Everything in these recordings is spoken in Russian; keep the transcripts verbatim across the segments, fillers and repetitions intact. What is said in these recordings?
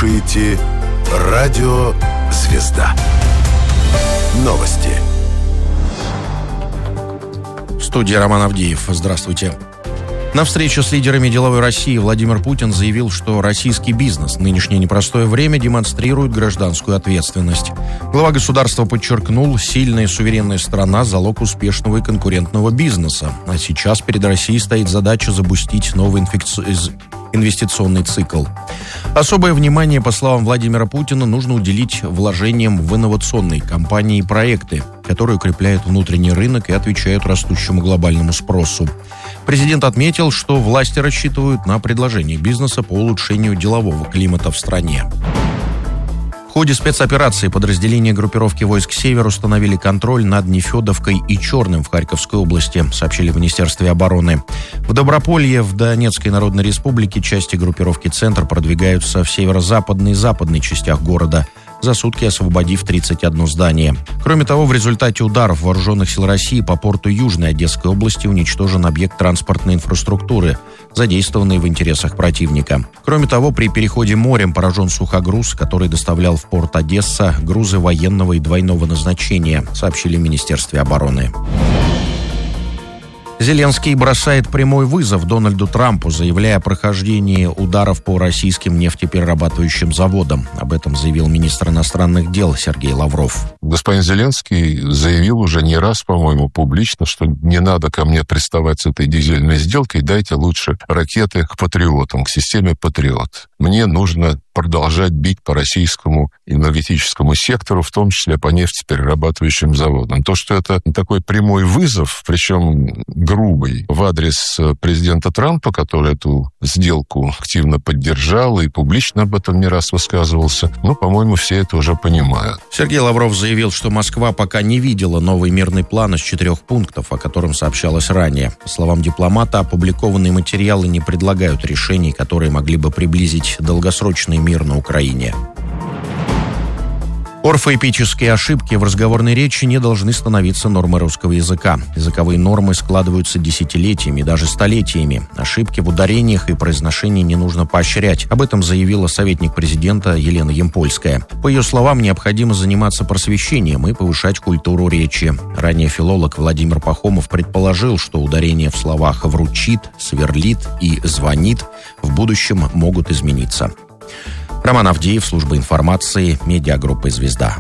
слушаете Радио «Звезда». Новости. В студии Роман Авдеев. Здравствуйте. На встрече с лидерами деловой России Владимир Путин заявил, что российский бизнес в нынешнее непростое время демонстрирует гражданскую ответственность. Глава государства подчеркнул, сильная и суверенная страна – залог успешного и конкурентного бизнеса. А сейчас перед Россией стоит задача запустить новый инфекци... инвестиционный цикл. Особое внимание, по словам Владимира Путина, нужно уделить вложениям в инновационные компании и проекты, которые укрепляют внутренний рынок и отвечают растущему глобальному спросу. Президент отметил, что власти рассчитывают на предложение бизнеса по улучшению делового климата в стране. В ходе спецоперации подразделения группировки войск «Север» установили контроль над Нефедовкой и Черным в Харьковской области, сообщили в Министерстве обороны. В Доброполье, в Донецкой Народной Республике, части группировки «Центр» продвигаются в северо-западной и западной частях города, за сутки освободив тридцать одно здание. Кроме того, в результате ударов вооруженных сил России по порту Южной Одесской области уничтожен объект транспортной инфраструктуры, задействованный в интересах противника. Кроме того, при переходе морем поражен сухогруз, который доставлял в порт Одесса грузы военного и двойного назначения, сообщили в Министерстве обороны. Зеленский бросает прямой вызов Дональду Трампу, заявляя о прохождении ударов по российским нефтеперерабатывающим заводам. Об этом заявил министр иностранных дел Сергей Лавров. Господин Зеленский заявил уже не раз, по-моему, публично, что не надо ко мне приставать с этой дизельной сделкой, дайте лучше ракеты к «Патриотам», к системе «Патриот». Мне нужно продолжать бить по российскому энергетическому сектору, в том числе по нефтеперерабатывающим заводам. То, что это такой прямой вызов, причем грубый, в адрес президента Трампа, который эту сделку активно поддержал и публично об этом не раз высказывался, ну, по-моему, все это уже понимают. Сергей Лавров заявил, что Москва пока не видела новый мирный план из четырех пунктов, о котором сообщалось ранее. По словам дипломата, опубликованные материалы не предлагают решений, которые могли бы приблизить долгосрочный мир на Украине. Орфоэпические ошибки в разговорной речи не должны становиться нормой русского языка. Языковые нормы складываются десятилетиями, даже столетиями. Ошибки в ударениях и произношении не нужно поощрять. Об этом заявила советник президента Елена Ямпольская. По ее словам, необходимо заниматься просвещением и повышать культуру речи. Ранее филолог Владимир Пахомов предположил, что ударения в словах «вручит», «сверлит» и «звонит» в будущем могут измениться. Роман Авдеев, служба информации, медиагруппы «Звезда».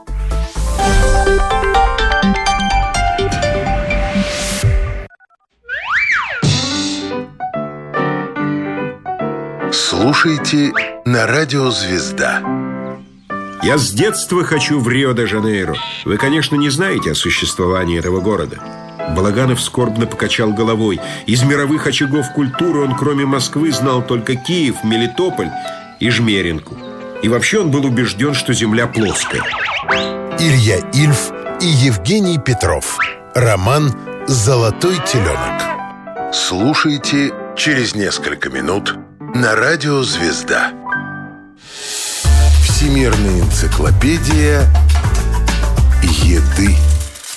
Слушайте на Радио «Звезда». Я с детства хочу в Рио-де-Жанейро. Вы, конечно, не знаете о существовании этого города. Балаганов скорбно покачал головой. Из мировых очагов культуры он, кроме Москвы, знал только Киев, Мелитополь и Жмеринку. И вообще он был убежден, что земля плоская. Илья Ильф и Евгений Петров. Роман «Золотой теленок». Слушайте через несколько минут на Радио «Звезда». Всемирная энциклопедия еды.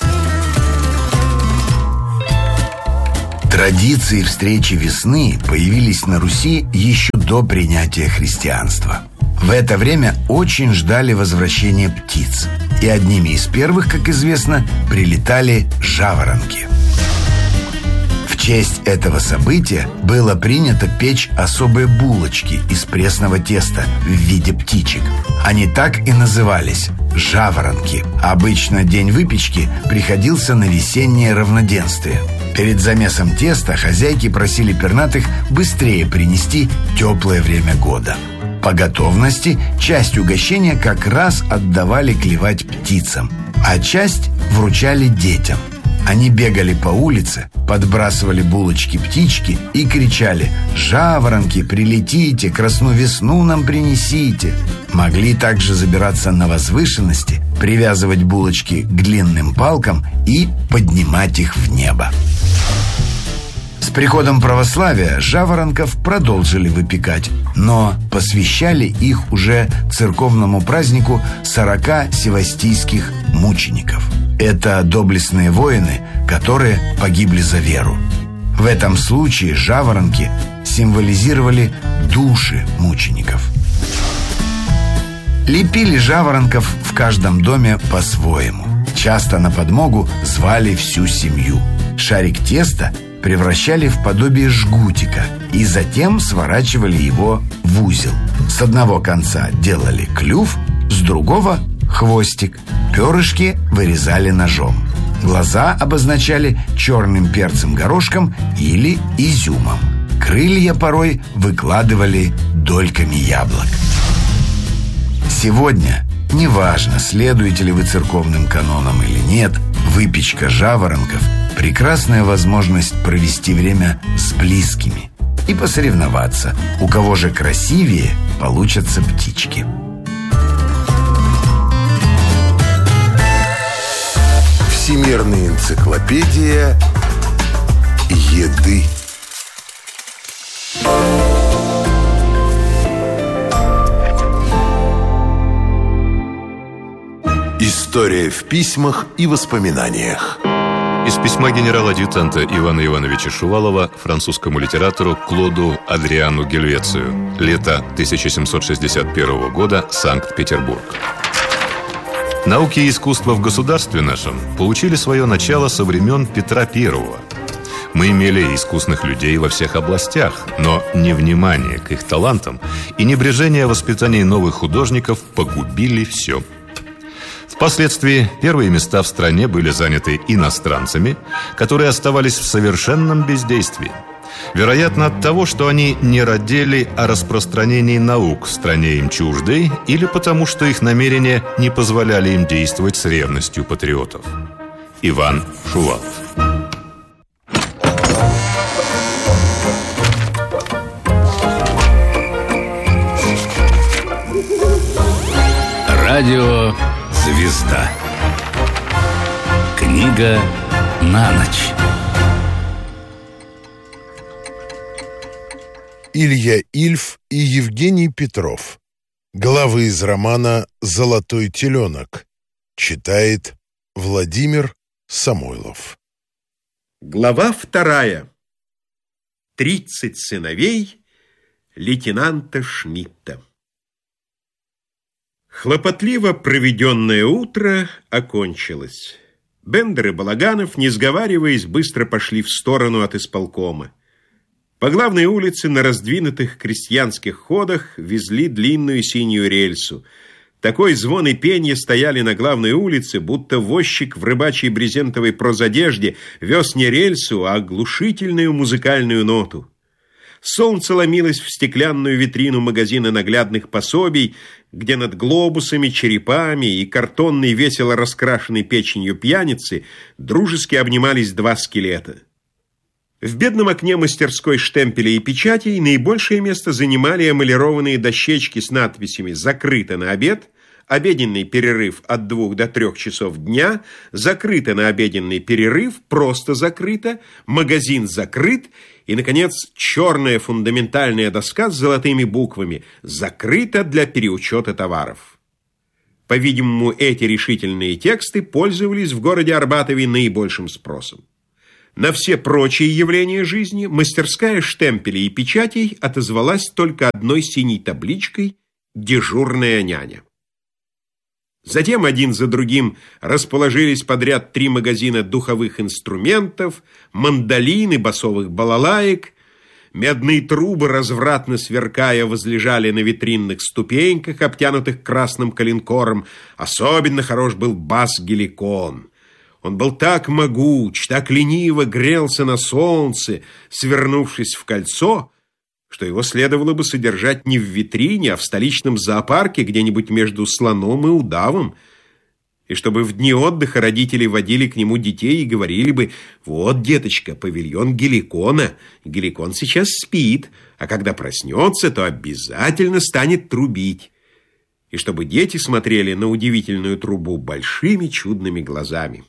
Традиции встречи весны появились на Руси еще до принятия христианства. В это время очень ждали возвращения птиц. И одними из первых, как известно, прилетали жаворонки. В честь этого события было принято печь особые булочки из пресного теста в виде птичек. Они так и назывались – жаворонки. Обычно день выпечки приходился на весеннее равноденствие. Перед замесом теста хозяйки просили пернатых быстрее принести теплое время года. По готовности часть угощения как раз отдавали клевать птицам, а часть вручали детям. Они бегали по улице, подбрасывали булочки-птички и кричали: «Жаворонки, прилетите, красну весну нам принесите!» Могли также забираться на возвышенности, привязывать булочки к длинным палкам и поднимать их в небо. С приходом православия жаворонков продолжили выпекать, но посвящали их уже церковному празднику сорока севастийских мучеников. Это доблестные воины, которые погибли за веру. В этом случае жаворонки символизировали души мучеников. Лепили жаворонков в каждом доме по-своему. Часто на подмогу звали всю семью. Шарик теста превращали в подобие жгутика и затем сворачивали его в узел. С одного конца делали клюв, с другого – хвостик. Перышки вырезали ножом. Глаза обозначали черным перцем-горошком или изюмом. Крылья порой выкладывали дольками яблок. Сегодня, неважно, следуете ли вы церковным канонам или нет, выпечка жаворонков – прекрасная возможность провести время с близкими и посоревноваться, у кого же красивее получатся птички. Всемирная энциклопедия еды. История в письмах и воспоминаниях. Из письма генерала-адъютанта Ивана Ивановича Шувалова французскому литератору Клоду Адриану Гельвецию. Лето тысяча семьсот шестьдесят первого года, Санкт-Петербург. Науки и искусство в государстве нашем получили свое начало со времен Петра Первого. Мы имели искусных людей во всех областях, но невнимание к их талантам и небрежение о воспитании новых художников погубили все. Впоследствии первые места в стране были заняты иностранцами, которые оставались в совершенном бездействии. Вероятно, от того, что они не радели о распространении наук в стране им чуждой, или потому, что их намерения не позволяли им действовать с ревностью патриотов. Иван Шувалов. Радио «Звезда». Книга на ночь. Илья Ильф и Евгений Петров. Главы из романа «Золотой теленок». Читает Владимир Самойлов. Глава вторая. Тридцать сыновей лейтенанта Шмидта. Хлопотливо проведенное утро окончилось. Бендер и Балаганов, не сговариваясь, быстро пошли в сторону от исполкома. По главной улице на раздвинутых крестьянских ходах везли длинную синюю рельсу. Такой звон и пенье стояли на главной улице, будто возчик в рыбачьей брезентовой прозодежде вез не рельсу, а оглушительную музыкальную ноту. Солнце ломилось в стеклянную витрину магазина наглядных пособий, где над глобусами, черепами и картонной весело раскрашенной печенью пьяницы дружески обнимались два скелета. В бедном окне мастерской штемпелей и печатей наибольшее место занимали эмалированные дощечки с надписями «Закрыто на обед», «Обеденный перерыв от двух до трех часов дня», «Закрыто на обеденный перерыв», «Просто закрыто», «Магазин закрыт» и, наконец, черная фундаментальная доска с золотыми буквами «Закрыто для переучета товаров». По-видимому, эти решительные тексты пользовались в городе Арбатове наибольшим спросом. На все прочие явления жизни мастерская штемпелей и печатей отозвалась только одной синей табличкой «Дежурная няня». Затем один за другим расположились подряд три магазина духовых инструментов, мандолин и басовых балалаек. Медные трубы, развратно сверкая, возлежали на витринных ступеньках, обтянутых красным коленкором. Особенно хорош был бас-геликон. Он был так могуч, так лениво грелся на солнце, свернувшись в кольцо, что его следовало бы содержать не в витрине, а в столичном зоопарке где-нибудь между слоном и удавом, и чтобы в дни отдыха родители водили к нему детей и говорили бы: «Вот, деточка, павильон Геликона, Геликон сейчас спит, а когда проснется, то обязательно станет трубить», и чтобы дети смотрели на удивительную трубу большими чудными глазами.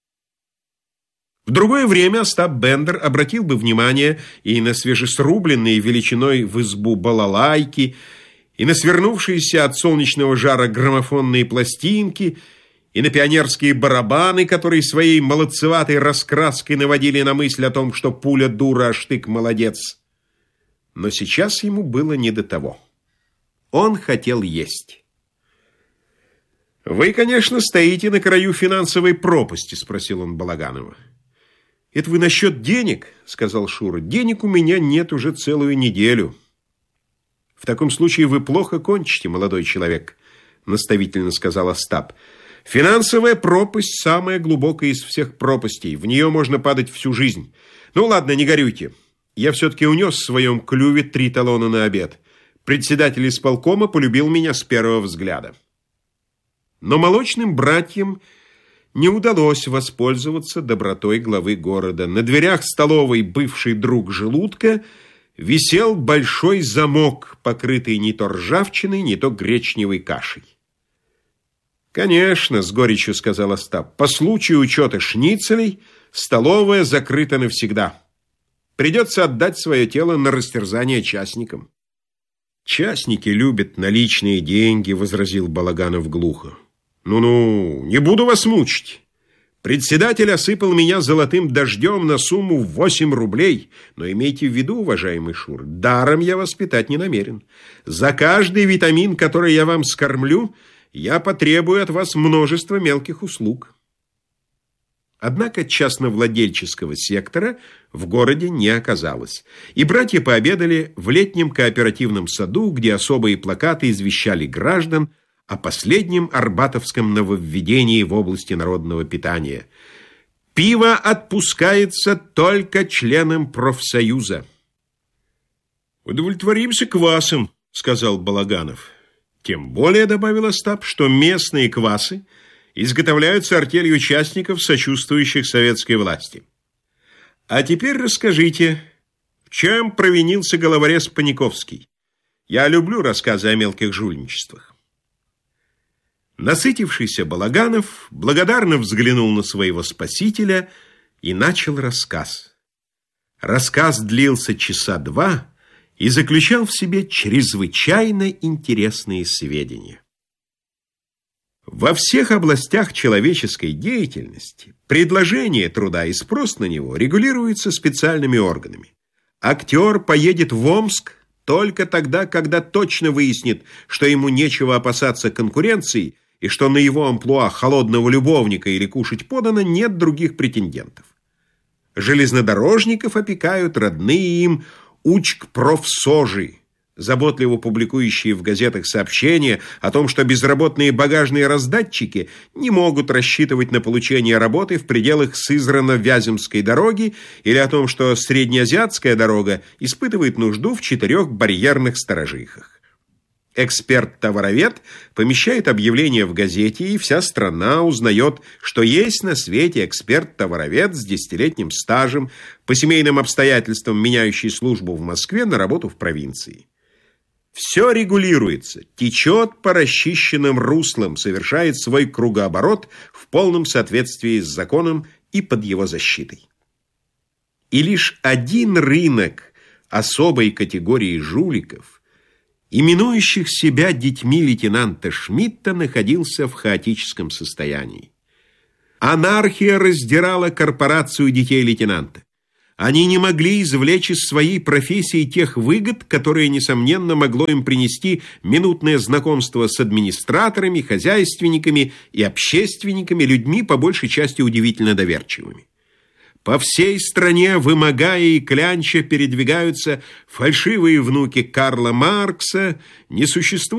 В другое время Остап Бендер обратил бы внимание и на свежесрубленные величиной в избу балалайки, и на свернувшиеся от солнечного жара граммофонные пластинки, и на пионерские барабаны, которые своей молодцеватой раскраской наводили на мысль о том, что пуля дура, а штык молодец. Но сейчас ему было не до того. Он хотел есть. «Вы, конечно, стоите на краю финансовой пропасти», — спросил он Балаганова. «Это вы насчет денег?» — сказал Шура. «Денег у меня нет уже целую неделю». «В таком случае вы плохо кончите, молодой человек», — наставительно сказал Остап. «Финансовая пропасть самая глубокая из всех пропастей. В нее можно падать всю жизнь. Ну ладно, не горюйте. Я все-таки унес в своем клюве три талона на обед. Председатель исполкома полюбил меня с первого взгляда». Но молочным братьям не удалось воспользоваться добротой главы города. На дверях столовой бывший друг желудка висел большой замок, покрытый не то ржавчиной, не то гречневой кашей. «Конечно, — с горечью сказал Остап, — по случаю учета шницелей столовая закрыта навсегда. Придется отдать свое тело на растерзание частникам». «Частники любят наличные деньги, — возразил Балаганов глухо. «Ну-ну, не буду вас мучить. Председатель осыпал меня золотым дождем на сумму в восемь рублей. Но имейте в виду, уважаемый Шур, даром я вас питать не намерен. За каждый витамин, который я вам скормлю, я потребую от вас множество мелких услуг». Однако частновладельческого сектора в городе не оказалось, и братья пообедали в летнем кооперативном саду, где особые плакаты извещали граждан о последнем арбатовском нововведении в области народного питания. «Пиво отпускается только членам профсоюза». «Удовлетворимся квасом», — сказал Балаганов. «Тем более, — добавил Остап, — что местные квасы изготовляются артелью участников, сочувствующих советской власти. А теперь расскажите, в чем провинился головорез Паниковский? Я люблю рассказы о мелких жульничествах». Насытившийся Балаганов благодарно взглянул на своего спасителя и начал рассказ. Рассказ длился часа два и заключал в себе чрезвычайно интересные сведения. Во всех областях человеческой деятельности предложение труда и спрос на него регулируются специальными органами. Актер поедет в Омск только тогда, когда точно выяснит, что ему нечего опасаться конкуренции и что на его амплуа холодного любовника или кушать подано нет других претендентов. Железнодорожников опекают родные им учкпрофсожи, заботливо публикующие в газетах сообщения о том, что безработные багажные раздатчики не могут рассчитывать на получение работы в пределах Сызрано-Вяземской дороги, или о том, что Среднеазиатская дорога испытывает нужду в четырех барьерных сторожихах. Эксперт-товаровед помещает объявление в газете, и вся страна узнает, что есть на свете эксперт-товаровед с десятилетним стажем, по семейным обстоятельствам меняющий службу в Москве на работу в провинции. Все регулируется, течет по расчищенным руслам, совершает свой кругооборот в полном соответствии с законом и под его защитой. И лишь один рынок особой категории жуликов, именующих себя детьми лейтенанта Шмидта, находился в хаотическом состоянии. Анархия раздирала корпорацию детей лейтенанта. Они не могли извлечь из своей профессии тех выгод, которые, несомненно, могло им принести минутное знакомство с администраторами, хозяйственниками и общественниками, людьми, по большей части удивительно доверчивыми. По всей стране, вымогая и клянча, передвигаются фальшивые внуки Карла Маркса, несуществующие